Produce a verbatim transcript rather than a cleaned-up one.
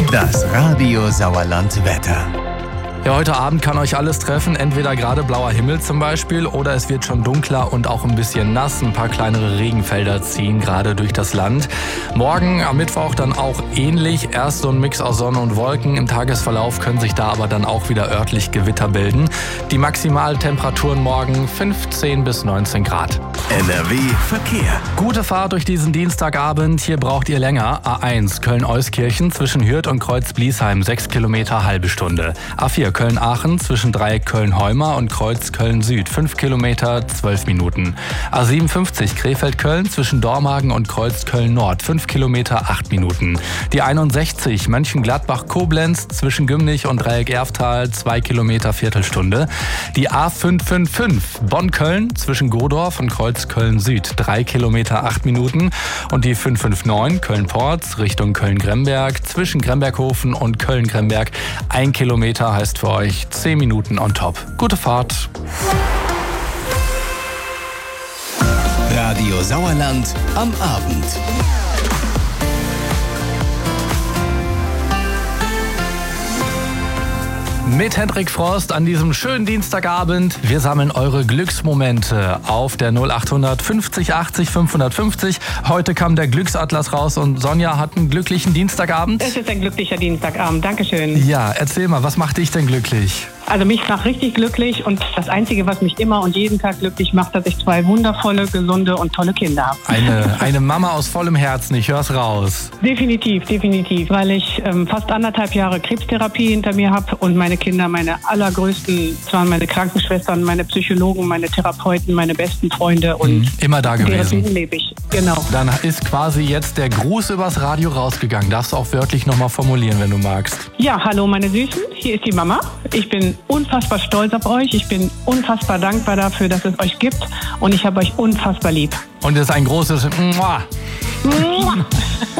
Das Radio Sauerland Wetter. Ja, heute Abend kann euch alles treffen, entweder gerade blauer Himmel zum Beispiel oder es wird schon dunkler und auch ein bisschen nass. Ein paar kleinere Regenfelder ziehen gerade durch das Land. Morgen am Mittwoch dann auch ähnlich. Erst so ein Mix aus Sonne und Wolken. Im Tagesverlauf können sich da aber dann auch wieder örtlich Gewitter bilden. Die Maximaltemperaturen morgen fünfzehn bis neunzehn Grad. N R W Verkehr. Gute Fahrt durch diesen Dienstagabend. Hier braucht ihr länger. A eins Köln-Euskirchen zwischen Hürth und Kreuz-Bliesheim sechs Kilometer, halbe Stunde. A vier Köln-Aachen zwischen Dreieck Köln-Heuma und Kreuz Köln-Süd fünf Kilometer, zwölf Minuten. A siebenundfünfzig Krefeld-Köln zwischen Dormagen und Kreuz Köln-Nord fünf Kilometer, acht Minuten. Die einundsechzig Mönchengladbach-Koblenz zwischen Gümnich und Dreieck Erftal zwei Kilometer, Viertelstunde. Die A fünf fünf fünf Bonn-Köln zwischen Godorf und Kreuz Köln-Süd drei Kilometer, acht Minuten. Und die fünf fünf neun Köln-Porz Richtung Köln-Gremberg zwischen Gremberghofen und Köln-Gremberg ein Kilometer heißt für euch zehn Minuten on top. Gute Fahrt. Radio Sauerland am Abend. Mit Hendrik Frost an diesem schönen Dienstagabend. Wir sammeln eure Glücksmomente auf der null acht fünfzig achtzig fünfhundertfünfzig. Heute kam der Glücksatlas raus und Sonja hat einen glücklichen Dienstagabend. Es ist ein glücklicher Dienstagabend, Dankeschön. Ja, erzähl mal, was macht dich denn glücklich? Also mich macht richtig glücklich und das Einzige, was mich immer und jeden Tag glücklich macht, dass ich zwei wundervolle, gesunde und tolle Kinder habe. Eine, eine Mama aus vollem Herzen, ich hör's raus. Definitiv, definitiv, weil ich ähm, fast anderthalb Jahre Krebstherapie hinter mir habe und meine Kinder meine allergrößten, zwar meine Krankenschwestern, meine Psychologen, meine Therapeuten, meine besten Freunde und mhm, immer da gewesen. Deren lebe ich, genau. Dann ist quasi jetzt der Gruß übers Radio rausgegangen. Darfst du auch wörtlich nochmal formulieren, wenn du magst. Ja, hallo meine Süßen, hier ist die Mama. Ich bin unfassbar stolz auf euch. Ich bin unfassbar dankbar dafür, dass es euch gibt. Und ich habe euch unfassbar lieb. Und es ist ein großes Mua. Mua.